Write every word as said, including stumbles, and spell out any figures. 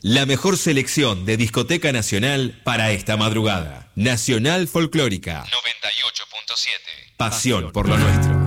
La mejor selección de discoteca nacional para esta madrugada. Nacional Folclórica. noventa y ocho punto siete. Pasión por lo nuestro.